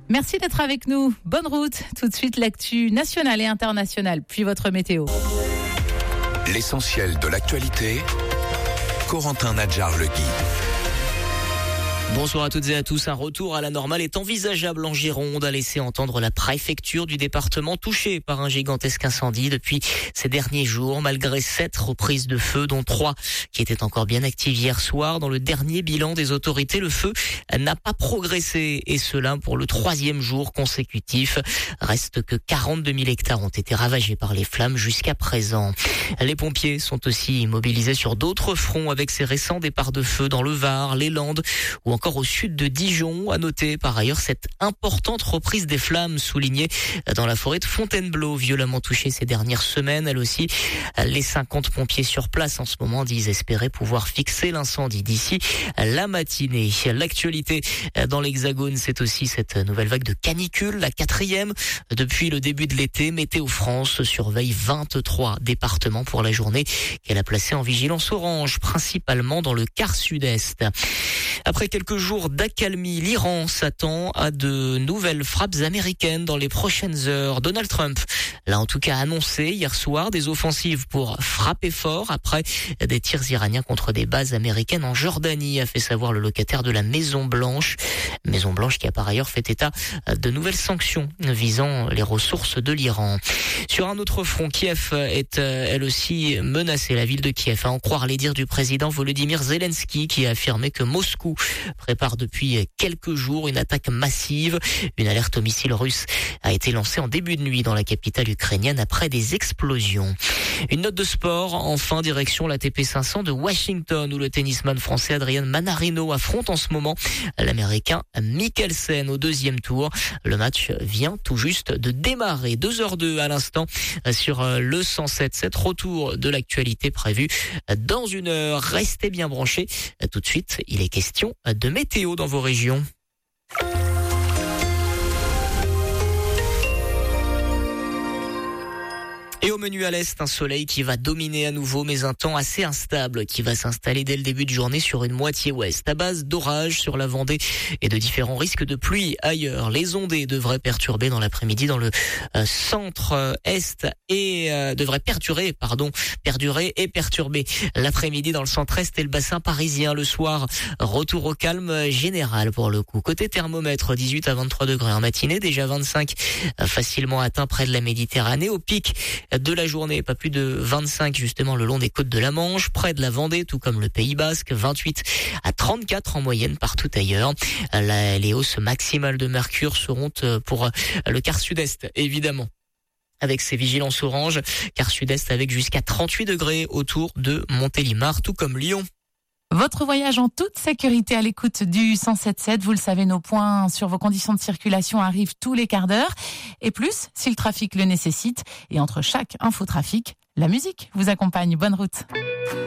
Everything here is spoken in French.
Merci d'être avec nous. Bonne route. Tout de suite, l'actu nationale et internationale, puis votre météo. L'essentiel de l'actualité, Corentin Nadjar-Legui. Bonsoir à toutes et à tous. Un retour à la normale est envisageable en Gironde, a laissé entendre la préfecture du département touchée par un gigantesque incendie depuis ces derniers jours, malgré 7 reprises de feu, dont 3 qui étaient encore bien actives hier soir. Dans le dernier bilan des autorités, le feu n'a pas progressé, et cela pour le 3e jour consécutif. Reste que 42 000 hectares ont été ravagés par les flammes jusqu'à présent. Les pompiers sont aussi mobilisés sur d'autres fronts avec ces récents départs de feu dans le Var, les Landes ou encore au sud de Dijon. À noter par ailleurs cette importante reprise des flammes soulignée dans la forêt de Fontainebleau, violemment touchée ces dernières semaines. Elle aussi, les 50 pompiers sur place en ce moment disent espérer pouvoir fixer l'incendie d'ici la matinée. L'actualité dans l'Hexagone, c'est aussi cette nouvelle vague de canicule, la 4e depuis le début de l'été. Météo France surveille 23 départements pour la journée qu'elle a placé en vigilance orange, principalement dans le quart sud-est. Après quelques jours d'accalmie, l'Iran s'attend à de nouvelles frappes américaines dans les prochaines heures. Donald Trump l'a en tout cas annoncé hier soir, des offensives pour frapper fort après des tirs iraniens contre des bases américaines en Jordanie, a fait savoir le locataire de la Maison-Blanche. Maison-Blanche qui a par ailleurs fait état de nouvelles sanctions visant les ressources de l'Iran. Sur un autre front, Kiev est elle aussi menacée, la ville de Kiev, à en croire les dires du président Volodymyr Zelensky, qui a affirmé que Moscou prépare depuis quelques jours une attaque massive. Une alerte au missile russe a été lancée en début de nuit dans la capitale ukrainienne après des explosions. Une note de sport, enfin direction l'ATP 500 de Washington, où le tennisman français Adrian Manarino affronte en ce moment l'américain Mikkelsen au 2e tour. Le match vient tout juste de démarrer. 2h02 à l'instant sur le 107. Retour de l'actualité prévu dans une heure. Restez bien branchés. Tout de suite, il est question de météo dans vos régions. Et au menu à l'est, un soleil qui va dominer à nouveau, mais un temps assez instable qui va s'installer dès le début de journée sur une moitié ouest, à base d'orages sur la Vendée et de différents risques de pluie ailleurs. Les ondées devraient perturber dans l'après-midi dans le centre-est et devraient perdurer et perturber l'après-midi dans le centre-est et le bassin parisien. Le soir, retour au calme général pour le coup. Côté thermomètre, 18 à 23 degrés en matinée, déjà 25 facilement atteints près de la Méditerranée. Au pic de la journée, pas plus de 25 justement le long des côtes de la Manche, près de la Vendée, tout comme le Pays Basque, 28 à 34 en moyenne partout ailleurs. Les hausses maximales de mercure seront pour le quart sud-est, évidemment, avec ses vigilances orange, quart sud-est avec jusqu'à 38 degrés autour de Montélimar, tout comme Lyon. Votre voyage en toute sécurité à l'écoute du 107.7. Vous le savez, nos points sur vos conditions de circulation arrivent tous les quarts d'heure. Et plus, si le trafic le nécessite. Et entre chaque infotrafic, la musique vous accompagne. Bonne route.